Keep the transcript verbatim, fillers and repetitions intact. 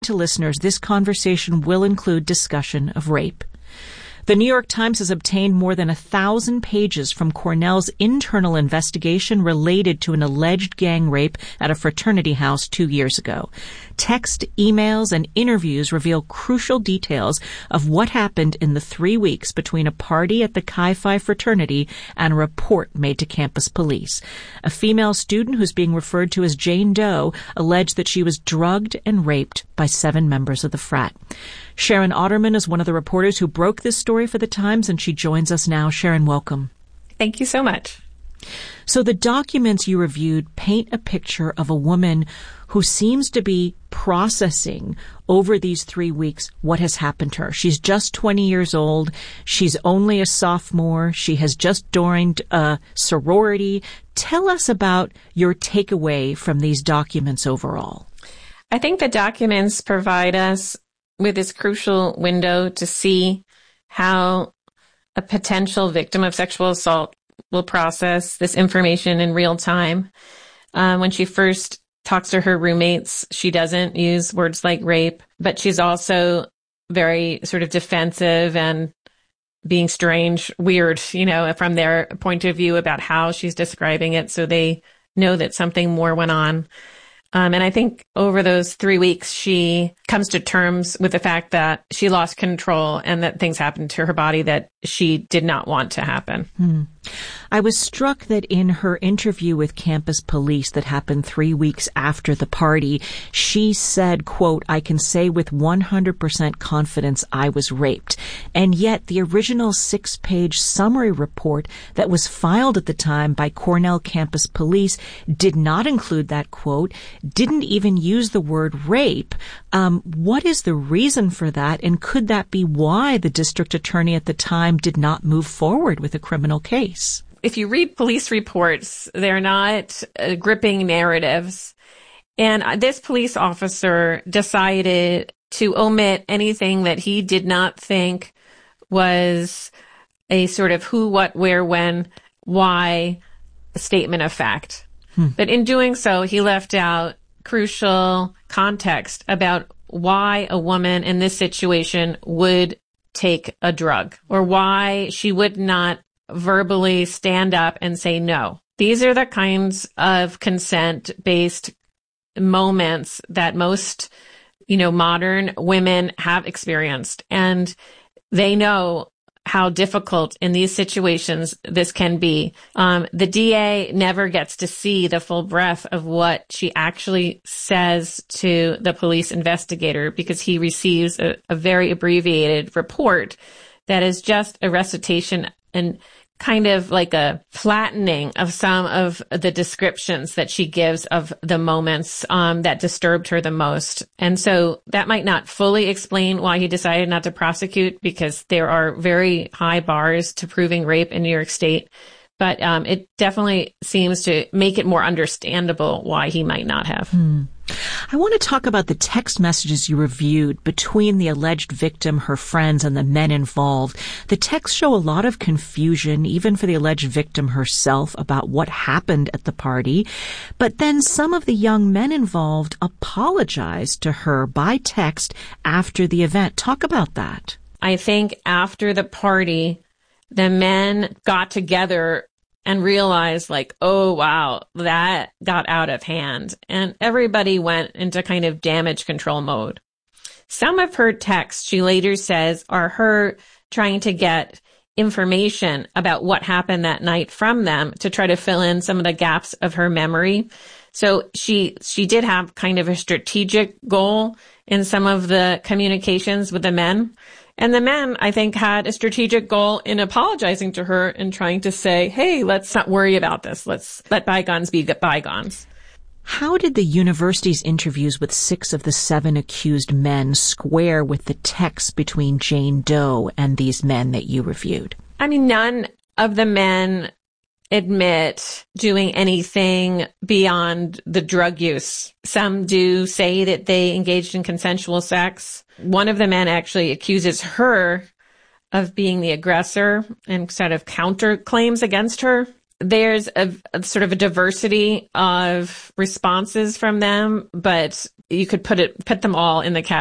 To listeners, this conversation will include discussion of rape. The New York Times has obtained more than a thousand pages from Cornell's internal investigation related to an alleged gang rape at a fraternity house two years ago. Text, emails, and interviews reveal crucial details of what happened in the three weeks between a party at the Chi Phi fraternity and a report made to campus police. A female student who's being referred to as Jane Doe alleged that she was drugged and raped by seven members of the frat. Sharon Otterman is one of the reporters who broke this story for the Times, and she joins us now. Sharon, welcome. Thank you so much. So the documents you reviewed paint a picture of a woman who seems to be processing over these three weeks what has happened to her. She's just twenty years old. She's only a sophomore. She has just joined a sorority. Tell us about your takeaway from these documents overall. I think the documents provide us with this crucial window to see how a potential victim of sexual assault will process this information in real time. Um, when she first talks to her roommates, she doesn't use words like rape, but she's also very sort of defensive and being strange, weird, you know, from their point of view about how she's describing it. So they know that something more went on. Um, and I think over those three weeks, she comes to terms with the fact that she lost control and that things happened to her body that she did not want to happen. Hmm. I was struck that in her interview with campus police that happened three weeks after the party, she said, quote, "I can say with one hundred percent confidence I was raped." And yet the original six-page summary report that was filed at the time by Cornell campus police did not include that quote, didn't even use the word rape. Um, what is the reason for that? And could that be why the district attorney at the time did not move forward with a criminal case? If you read police reports, they're not uh, gripping narratives. And this police officer decided to omit anything that he did not think was a sort of who, what, where, when, why statement of fact. Hmm. But in doing so, he left out crucial context about why a woman in this situation would take a drug or why she would not verbally stand up and say no. These are the kinds of consent-based moments that most, you know, modern women have experienced. And they know how difficult in these situations this can be. Um, the D A never gets to see the full breadth of what she actually says to the police investigator because he receives a, a very abbreviated report that is just a recitation and kind of like a flattening of some of the descriptions that she gives of the moments um, that disturbed her the most. And so that might not fully explain why he decided not to prosecute because there are very high bars to proving rape in New York State. But um, it definitely seems to make it more understandable why he might not have. Hmm. I want to talk about the text messages you reviewed between the alleged victim, her friends, and the men involved. The texts show a lot of confusion, even for the alleged victim herself, about what happened at the party. But then some of the young men involved apologized to her by text after the event. Talk about that. I think after the party, the men got together and realized like, oh, wow, that got out of hand. And everybody went into kind of damage control mode. Some of her texts, she later says, are her trying to get information about what happened that night from them to try to fill in some of the gaps of her memory. So she, she did have kind of a strategic goal in some of the communications with the men. And the men, I think, had a strategic goal in apologizing to her and trying to say, hey, let's not worry about this. Let's let bygones be bygones. How did the university's interviews with six of the seven accused men square with the texts between Jane Doe and these men that you reviewed? I mean, none of the men admit doing anything beyond the drug use. Some do say that they engaged in consensual sex. One of the men actually accuses her of being the aggressor and sort of counterclaims against her. There's a, a sort of a diversity of responses from them, but you could put it, put them all in the category